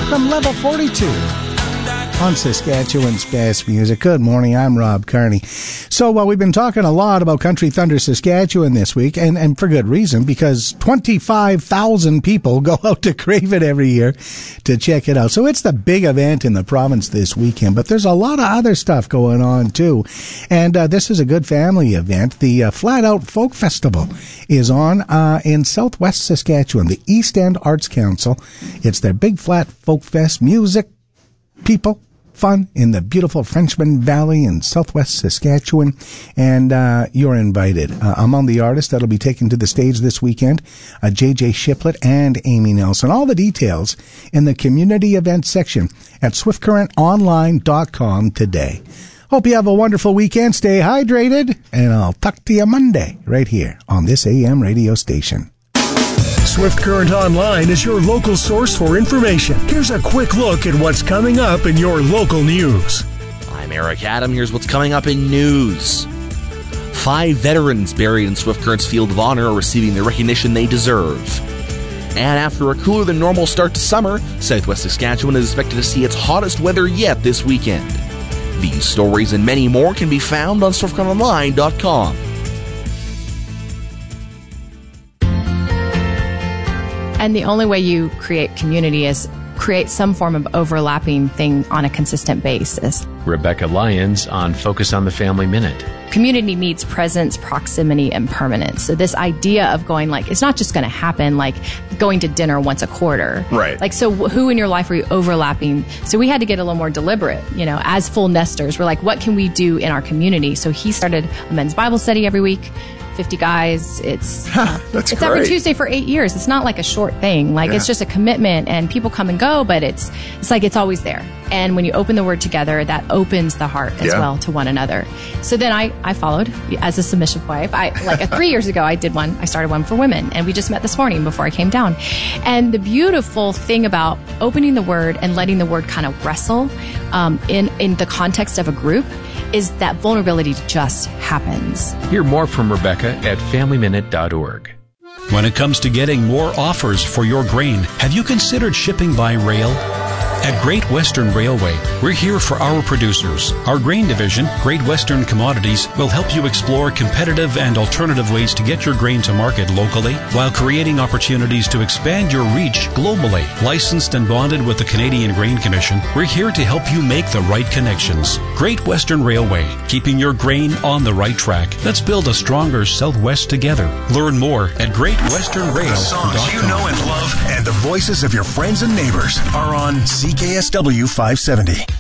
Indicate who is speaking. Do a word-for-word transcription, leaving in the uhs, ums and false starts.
Speaker 1: from Level forty-two on Saskatchewan's Best Music. Good morning, I'm Rob Carney. So, well, we've been talking a lot about Country Thunder Saskatchewan this week, and, and for good reason, because twenty-five thousand people go out to Crave it every year to check it out. So it's the big event in the province this weekend, but there's a lot of other stuff going on, too. And uh, this is a good family event. The uh, Flat Out Folk Festival is on uh, in southwest Saskatchewan, the East End Arts Council. It's their Big Flat Folk Fest. Music, people, fun in the beautiful Frenchman Valley in southwest Saskatchewan, and uh, you're invited. Uh, among the artists that'll be taken to the stage this weekend, uh, J J Shiplet and Amy Nelson. All the details in the community events section at swift current online dot com today. Hope you have a wonderful weekend. Stay hydrated, and I'll talk to you Monday right here on this A M radio station.
Speaker 2: Swift Current Online is your local source for information. Here's a quick look at what's coming up in your local news.
Speaker 3: I'm Eric Adam. Here's what's coming up in news. Five veterans buried in Swift Current's Field of Honor are receiving the recognition they deserve. And after a cooler than normal start to summer, southwest Saskatchewan is expected to see its hottest weather yet this weekend. These stories and many more can be found on swift current online dot com.
Speaker 4: And the only way you create community is create some form of overlapping thing on a consistent basis.
Speaker 5: Rebecca Lyons on Focus on the Family Minute.
Speaker 4: Community needs presence, proximity, and permanence. So this idea of going like, it's not just going to happen like going to dinner once a quarter.
Speaker 6: Right.
Speaker 4: Like, so who in your life are you overlapping? So we had to get a little more deliberate, you know, as full nesters. We're like, what can we do in our community? So he started a men's Bible study every week. fifty guys. It's uh,
Speaker 6: That's
Speaker 4: it's
Speaker 6: great.
Speaker 4: every Tuesday for eight years. It's not like a short thing. Like,
Speaker 6: Yeah.
Speaker 4: it's just a commitment, and people come and go, but it's it's like it's always there. And when you open the Word together, that opens the heart as
Speaker 6: Yeah.
Speaker 4: well to one another. So then I, I followed as a submissive wife. I like a, three years ago, I did one. I started one for women, and we just met this morning before I came down. And the beautiful thing about opening the Word and letting the Word kind of wrestle um, in in the context of a group is that vulnerability just happens.
Speaker 5: Hear more from Rebecca at family minute dot org.
Speaker 7: When it comes to getting more offers for your grain, have you considered shipping by rail? At Great Western Railway, we're here for our producers. Our grain division, Great Western Commodities, will help you explore competitive and alternative ways to get your grain to market locally while creating opportunities to expand your reach globally. Licensed and bonded with the Canadian Grain Commission, we're here to help you make the right connections. Great Western Railway, keeping your grain on the right track. Let's build a stronger Southwest together. Learn more at great western rail dot com.
Speaker 2: The songs you know and love and the voices of your friends and neighbors are on C K S W five seventy.